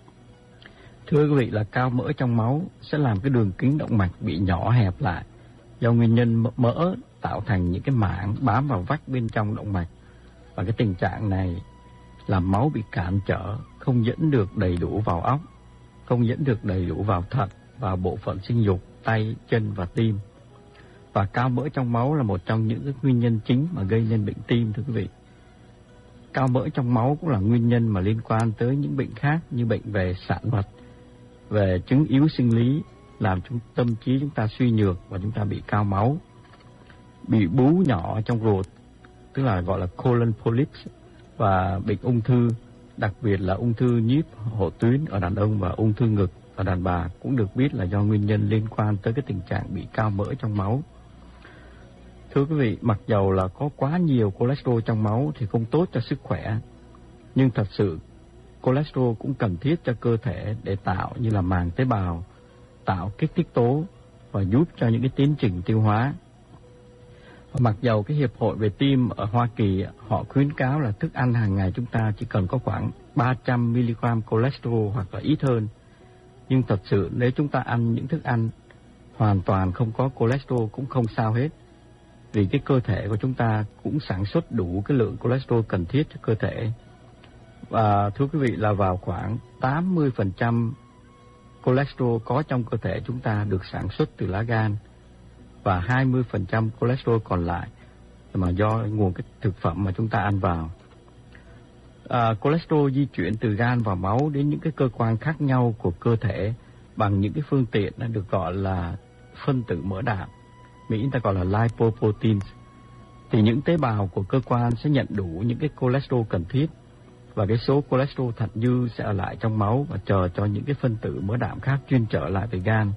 Thưa quý vị, là cao mỡ trong máu sẽ làm cái đường kính động mạch bị nhỏ hẹp lại do nguyên nhân mỡ tạo thành những cái mảng bám vào vách bên trong động mạch. Và cái tình trạng này làm máu bị cản trở, không dẫn được đầy đủ vào óc, không dẫn được đầy đủ vào thận, vào bộ phận sinh dục, tay, chân và tim. Và cao mỡ trong máu là một trong những cái nguyên nhân chính mà gây nên bệnh tim, thưa quý vị. Cao mỡ trong máu cũng là nguyên nhân mà liên quan tới những bệnh khác như bệnh về sản vật, về chứng yếu sinh lý, làm chúng tâm trí chúng ta suy nhược và chúng ta bị cao máu, bị bú nhỏ trong ruột, tức là gọi là colon polyps, và bệnh ung thư, đặc biệt là ung thư nhíp hổ tuyến ở đàn ông và ung thư ngực ở đàn bà cũng được biết là do nguyên nhân liên quan tới cái tình trạng bị cao mỡ trong máu. Thưa quý vị, mặc dầu là có quá nhiều cholesterol trong máu thì không tốt cho sức khỏe, nhưng thật sự cholesterol cũng cần thiết cho cơ thể để tạo như là màng tế bào, tạo kích thích tố và giúp cho những cái tiến trình tiêu hóa. Và mặc dầu cái Hiệp hội về tim ở Hoa Kỳ họ khuyến cáo là thức ăn hàng ngày chúng ta chỉ cần có khoảng ba trăm mi-li-gam cholesterol hoặc là ít hơn, nhưng thật sự nếu chúng ta ăn những thức ăn hoàn toàn không có cholesterol cũng không sao hết, vì cái cơ thể của chúng ta cũng sản xuất đủ cái lượng cholesterol cần thiết cho cơ thể. Và thưa quý vị, là vào khoảng tám mươi phần trăm cholesterol có trong cơ thể chúng ta được sản xuất từ lá gan, và hai mươi phần trăm cholesterol còn lại mà do nguồn cái thực phẩm mà chúng ta ăn vào. À, cholesterol di chuyển từ gan vào máu đến những cái cơ quan khác nhau của cơ thể bằng những cái phương tiện đã được gọi là phân tử mỡ đạm, Mỹ ta gọi là lipoproteins. Thì những tế bào của cơ quan sẽ nhận đủ những cái cholesterol cần thiết, và cái số cholesterol thận dư sẽ ở lại trong máu và chờ cho những cái phân tử mỡ đạm khác chuyên trở lại về gan.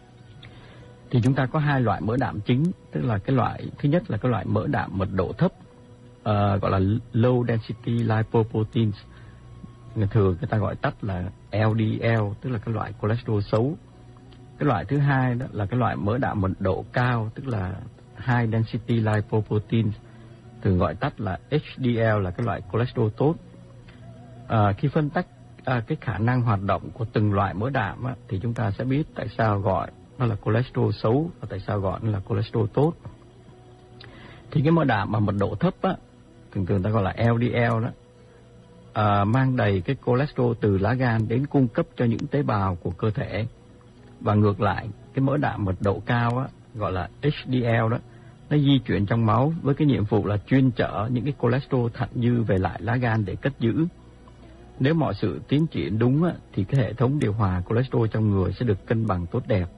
Thì chúng ta có hai loại mỡ đạm chính, tức là cái loại thứ nhất là cái loại mỡ đạm mật độ thấp, uh, gọi là low density lipoproteins, người thường người ta gọi tắt là L D L, tức là cái loại cholesterol xấu. Cái loại thứ hai đó là cái loại mỡ đạm mật độ cao, tức là high density lipoproteins, thường gọi tắt là H D L, là cái loại cholesterol tốt. À, khi phân tách à, cái khả năng hoạt động của từng loại mỡ đạm á, thì chúng ta sẽ biết tại sao gọi nó là cholesterol xấu và tại sao gọi nó là cholesterol tốt. Thì cái mỡ đạm mà mật độ thấp á, thường thường ta gọi là L D L đó, à, mang đầy cái cholesterol từ lá gan đến cung cấp cho những tế bào của cơ thể. Và ngược lại, cái mỡ đạm mật độ cao á, gọi là H D L đó, nó di chuyển trong máu với cái nhiệm vụ là chuyên chở những cái cholesterol thận dư về lại lá gan để cất giữ. Nếu mọi sự tiến triển đúng á, thì cái hệ thống điều hòa cholesterol trong người sẽ được cân bằng tốt đẹp.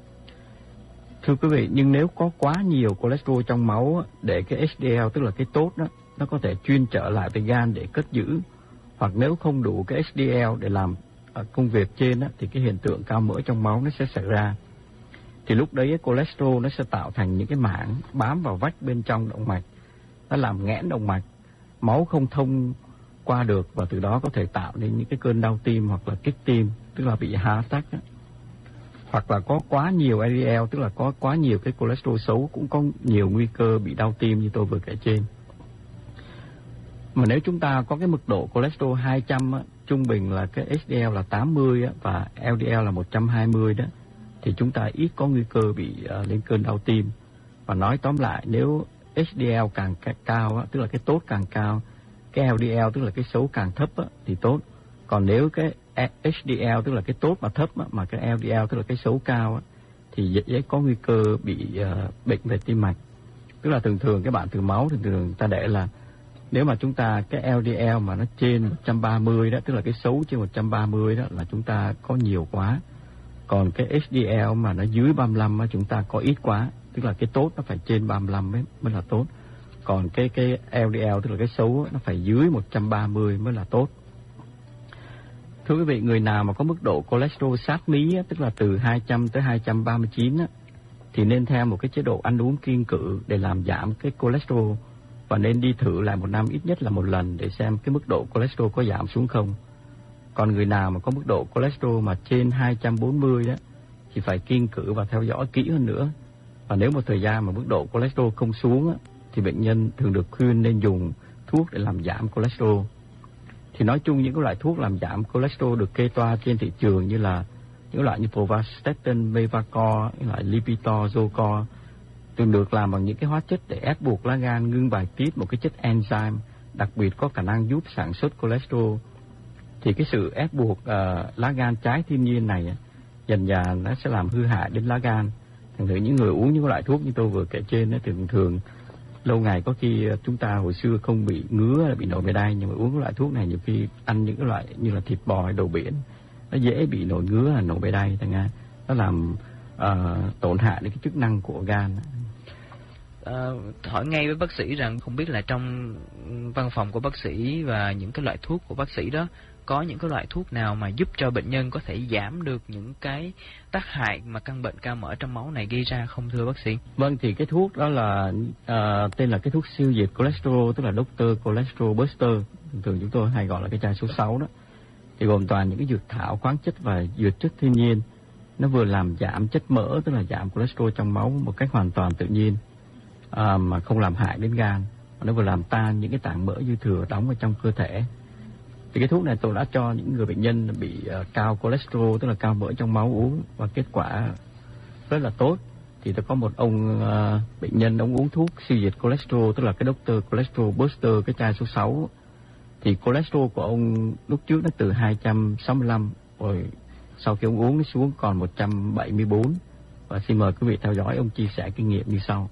Thưa quý vị, nhưng nếu có quá nhiều cholesterol trong máu á, để cái H D L, tức là cái tốt đó, nó có thể chuyên trở lại về gan để cất giữ, hoặc nếu không đủ cái H D L để làm công việc trên á, thì cái hiện tượng cao mỡ trong máu nó sẽ xảy ra. Thì lúc đấy cholesterol nó sẽ tạo thành những cái mảng bám vào vách bên trong động mạch, nó làm nghẽn động mạch, máu không thông qua được, và từ đó có thể tạo nên những cái cơn đau tim hoặc là kích tim, tức là bị heart attack á. Hoặc là có quá nhiều L D L, tức là có quá nhiều cái cholesterol xấu cũng có nhiều nguy cơ bị đau tim như tôi vừa kể trên. Mà nếu chúng ta có cái mức độ cholesterol hai trăm á, trung bình là cái H D L là tám mươi á, và L D L là một trăm hai mươi đó, thì chúng ta ít có nguy cơ bị uh, lên cơn đau tim. Và nói tóm lại, nếu H D L càng cao á, tức là cái tốt càng cao, cái L D L tức là cái xấu càng thấp á, thì tốt. Còn nếu cái H D L tức là cái tốt mà thấp á, mà cái L D L tức là cái xấu cao á, thì dễ, dễ có nguy cơ bị uh, bệnh về tim mạch. Tức là thường thường cái bạn thử máu thường thường ta để là nếu mà chúng ta cái L D L mà nó trên một trăm ba mươi đó, tức là cái xấu trên một trăm ba mươi đó là chúng ta có nhiều quá. Còn cái H D L mà nó dưới ba mươi lăm á, chúng ta có ít quá, tức là cái tốt nó phải trên ba mươi lăm mới, mới là tốt. Còn cái cái L D L tức là cái xấu nó phải dưới một trăm ba mươi mới là tốt. Thưa quý vị, người nào mà có mức độ cholesterol sát mí, tức là từ hai trăm tới hai trăm ba mươi chín thì nên theo một cái chế độ ăn uống kiêng cữ để làm giảm cái cholesterol, và nên đi thử lại một năm ít nhất là một lần để xem cái mức độ cholesterol có giảm xuống không. Còn người nào mà có mức độ cholesterol mà trên hai trăm bốn mươi đó thì phải kiêng cữ và theo dõi kỹ hơn nữa. Và nếu một thời gian mà mức độ cholesterol không xuống á, thì bệnh nhân thường được khuyên nên dùng thuốc để làm giảm cholesterol. Thì nói chung những cái loại thuốc làm giảm cholesterol được kê toa trên thị trường như là những loại như Pravastatin, Mevacor, những loại Lipitor, Zocor thường được làm bằng những cái hóa chất để ép buộc lá gan ngưng bài tiết một cái chất enzyme đặc biệt có khả năng giúp sản xuất cholesterol. Thì cái sự ép buộc uh, lá gan trái thiên nhiên này dần dần nó sẽ làm hư hại đến lá gan. Thành thử những người uống những loại thuốc như tôi vừa kể trên nó thường thường lâu ngày có khi chúng ta hồi xưa không bị ngứa hay bị nổi mề đay, nhưng mà uống cái loại thuốc này nhiều khi ăn những cái loại như là thịt bò hay đồ biển nó dễ bị nổi ngứa là nổi mề đay, thành ra nó làm uh, tổn hại đến cái chức năng của gan. À, hỏi ngay với bác sĩ rằng không biết là trong văn phòng của bác sĩ và những cái loại thuốc của bác sĩ đó có những cái loại thuốc nào mà giúp cho bệnh nhân có thể giảm được những cái tác hại mà căn bệnh cao mỡ trong máu này gây ra không thưa bác sĩ? Vâng, thì cái thuốc đó là uh, tên là cái thuốc siêu diệt cholesterol, tức là Doctor Cholesterol Buster, thường chúng tôi hay gọi là cái chai số sáu đó. Thì gồm toàn những cái dược thảo, khoáng chất và dược chất thiên nhiên. Nó vừa làm giảm chất mỡ, tức là giảm cholesterol trong máu một cách hoàn toàn tự nhiên, uh, mà không làm hại đến gan. Nó vừa làm tan những cái tảng mỡ dư thừa đóng ở trong cơ thể. Thì cái thuốc này tôi đã cho những người bệnh nhân bị uh, cao cholesterol, tức là cao mỡ trong máu uống, và kết quả rất là tốt. Thì tôi có một ông uh, bệnh nhân, ông uống thuốc siêu diệt cholesterol, tức là cái Doctor Cholesterol Buster, cái chai số sáu. Thì cholesterol của ông lúc trước nó từ hai trăm sáu mươi lăm, rồi sau khi ông uống nó xuống còn một trăm bảy mươi bốn. Và xin mời quý vị theo dõi ông chia sẻ kinh nghiệm như sau.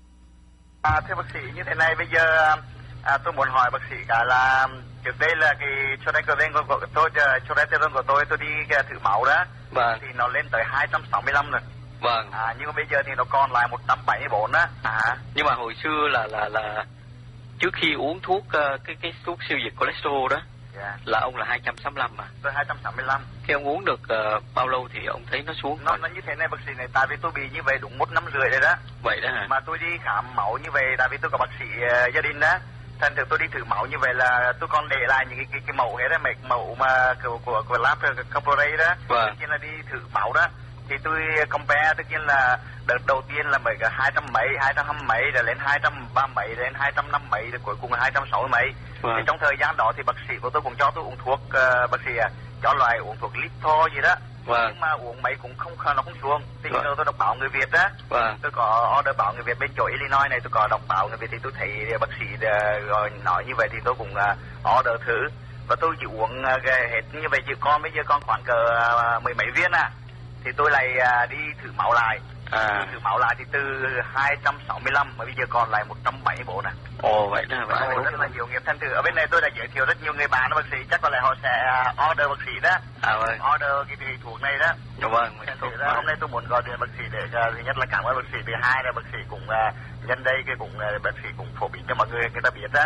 À, thưa bác sĩ, như thế này bây giờ à, tôi muốn hỏi bác sĩ cả là trước đây là cái cholesterol của tôi, cholesterol của tôi tôi đi thử máu đó, vâng, thì nó lên tới hai trăm sáu mươi lăm rồi. Vâng. À, nhưng mà bây giờ thì nó còn lại một trăm bảy mươi bốn á. À. Nhưng mà hồi xưa là là là trước khi uống thuốc uh, cái cái thuốc siêu diệt cholesterol đó, yeah, là ông là hai trăm sáu mươi lăm mà. Tôi hai trăm sáu mươi lăm. Khi ông uống được uh, bao lâu thì ông thấy nó xuống? Nó nó như thế này bác sĩ này, tại vì tôi bị như vậy đúng một năm rưỡi rồi đó. Vậy đó hả? Mà tôi đi khám máu như vậy tại vì tôi có bác sĩ uh, gia đình đó. Thành thử tôi đi thử máu như vậy là tôi còn để lại những cái cái, cái mẫu hết đó, mấy mẫu mà của của của lab corporate đó. Vâng. Tất nhiên là đi thử máu đó. Thì tôi compare, tất nhiên là đợt đầu tiên là mấy cái hai trăm mấy, hai trăm hai mấy, rồi lên hai trăm ba mấy, lên hai trăm năm mấy, rồi cuối cùng là hai trăm sáu mươi mấy. Vâng. Thì trong thời gian đó thì bác sĩ của tôi cũng cho tôi uống thuốc, uh, bác sĩ à, cho loại uống thuốc Lipto gì đó. Vâng. Nhưng mà uống mấy cũng không nó không xuống. Thì vâng, tôi đọc báo Người Việt đó. Vâng. Tôi có order báo Người Việt bên chỗ Illinois này, tôi có đọc báo Người Việt thì tôi thấy bác sĩ uh, nói như vậy thì tôi cũng uh, order thử. Và tôi chỉ uống uh, hết như vậy, chỉ con bây giờ còn khoảng cỡ uh, mười mấy viên à. Thì tôi lại uh, đi thử máu lại. À. Thử máu lại thì từ hai trăm sáu mươi lăm mà bây giờ còn lại một trăm bảy mươi bốn à. Ồ vậy đó, vậy Ồ, đúng. rất là nhiều nghiệp. Thành thử ở bên này tôi đã giới thiệu rất nhiều người bạn đó bác sĩ, chắc có lẽ họ sẽ order bác sĩ đó. À vâng. Order cái, cái thuốc này đó. Dạ vâng. Thành thử ra hôm nay tôi muốn gọi điện bác sĩ để uh, thứ nhất là cảm ơn bác sĩ, thứ hai là bác sĩ cũng uh, nhân đây cái cũng uh, bác sĩ cũng phổ biến cho mọi người người ta biết đó.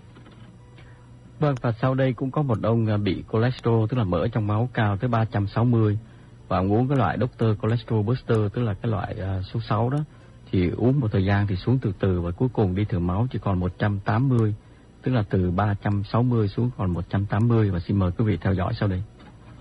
Vâng, và sau đây cũng có một ông bị cholesterol, tức là mỡ trong máu cao tới ba trăm sáu mươi, và ông uống cái loại Doctor Cholesterol Buster, tức là cái loại uh, số sáu đó, thì uống một thời gian thì xuống từ từ, và cuối cùng đi thử máu chỉ còn một trăm tám mươi, tức là từ ba trăm sáu mươi xuống còn một trăm tám mươi. Và xin mời quý vị theo dõi sau đây.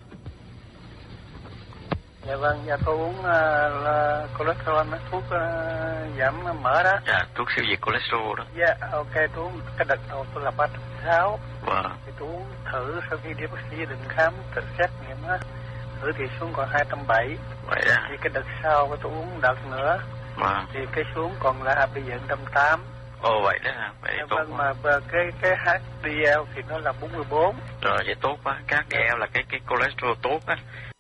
Dạ vâng, dạ tôi uống uh, là cholesterol, thuốc uh, giảm mỡ đó. Dạ, thuốc siêu diệt cholesterol đó. Dạ, ok, tôi uống cái đợt đầu tôi là ba trăm sáu. Vâng. Thì tôi uống thử sau khi đi bác sĩ định khám, tự xét nghiệm á, thử thì xuống còn hai trăm bảy. Vậy đó. Thì cái đợt sau tôi uống đợt nữa. Vâng. Thì cái xuống còn là bây giờ một trăm tám. Ồ vậy đó hả? Vậy dạ, tốt vâng, quá. mà cái cái hát đê lờ thì nó là bốn mươi bốn. Rồi vậy tốt quá, các đê lờ là cái cái cholesterol tốt á.